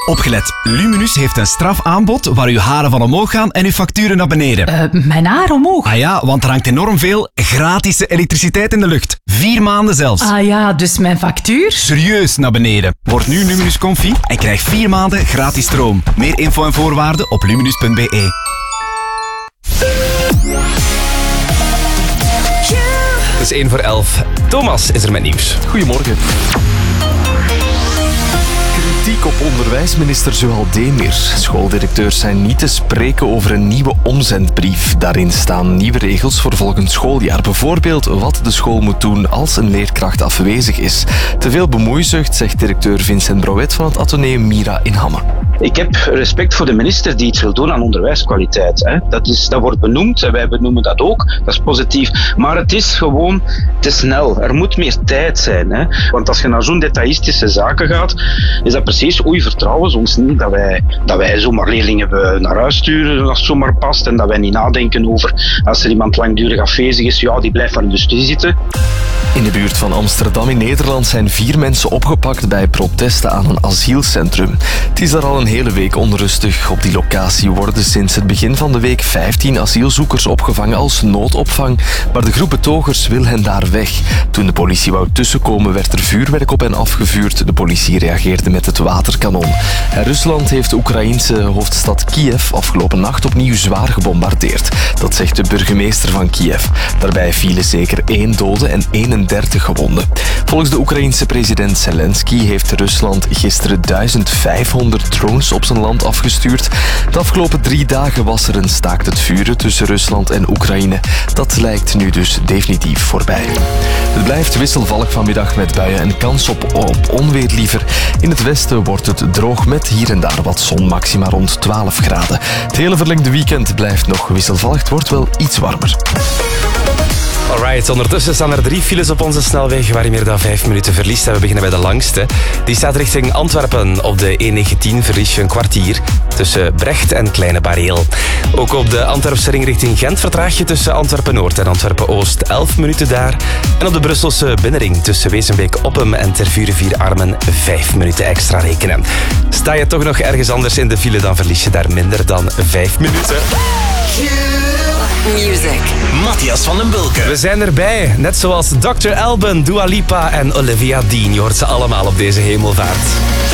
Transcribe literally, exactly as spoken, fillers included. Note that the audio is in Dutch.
Opgelet. Luminus heeft een strafaanbod waar uw haren van omhoog gaan en uw facturen naar beneden. Uh, mijn haar omhoog? Ah ja, want er hangt enorm veel gratis elektriciteit in de lucht. Vier maanden zelfs. Ah ja, dus mijn factuur? Serieus naar beneden. Word nu Luminus Comfy en krijg vier maanden gratis stroom. Meer info en voorwaarden op luminus punt b e. Het is één voor elf. Thomas is er met nieuws. Goedemorgen. Kritiek op onderwijsminister Zoal Demir. Schooldirecteurs zijn niet te spreken over een nieuwe omzendbrief. Daarin staan nieuwe regels voor volgend schooljaar. Bijvoorbeeld wat de school moet doen als een leerkracht afwezig is. Te veel bemoeizucht, zegt directeur Vincent Brouet van het Atheneum Mira in Hamme. Ik heb respect voor de minister die iets wil doen aan onderwijskwaliteit. Hè. Dat, is, dat wordt benoemd en wij benoemen dat ook. Dat is positief. Maar het is gewoon te snel. Er moet meer tijd zijn. Hè. Want als je naar zo'n detaïstische zaken gaat, is dat precies, oei, vertrouwen ze ons niet dat wij, dat wij zomaar leerlingen naar huis sturen als het zomaar past en dat wij niet nadenken over als er iemand langdurig afwezig is, ja, die blijft maar in de studie zitten. In de buurt van Amsterdam in Nederland zijn vier mensen opgepakt bij protesten aan een asielcentrum. Het is daar al een hele week onrustig. Op die locatie worden sinds het begin van de week vijftien asielzoekers opgevangen als noodopvang, maar de groep betogers wil hen daar weg. Toen de politie wou tussenkomen, werd er vuurwerk op hen afgevuurd. De politie reageerde met het waterkanon. En Rusland heeft de Oekraïense hoofdstad Kiev afgelopen nacht opnieuw zwaar gebombardeerd. Dat zegt de burgemeester van Kiev. Daarbij vielen zeker één dode en eenendertig gewonden. Volgens de Oekraïense president Zelensky heeft Rusland gisteren duizend vijfhonderd drones op zijn land afgestuurd. De afgelopen drie dagen was er een staakt het vuren tussen Rusland en Oekraïne. Dat lijkt nu dus definitief voorbij. Het blijft wisselvallig vanmiddag met buien en kans op, op onweer liever. In het westen wordt het droog met hier en daar wat zon, maxima rond twaalf graden. Het hele verlengde weekend blijft nog wisselvallig. Het wordt wel iets warmer. Alright, ondertussen staan er drie files op onze snelweg waar je meer dan vijf minuten verliest. En we beginnen bij de langste. Die staat richting Antwerpen. Op de E negentien verlies je een kwartier tussen Brecht en Kleine Bareel. Ook op de Antwerpse ring richting Gent vertraag je tussen Antwerpen-Noord en Antwerpen-Oost elf minuten daar. En op de Brusselse binnenring tussen Wezenbeek-Oppem en Tervuren-Vier-Armen vijf minuten extra rekenen. Sta je toch nog ergens anders in de file, dan verlies je daar minder dan vijf minuten. Music. Matthias van den Bulke. We zijn erbij, net zoals dokter Alban, Dua Lipa en Olivia Dean. Je hoort ze allemaal op deze hemelvaart.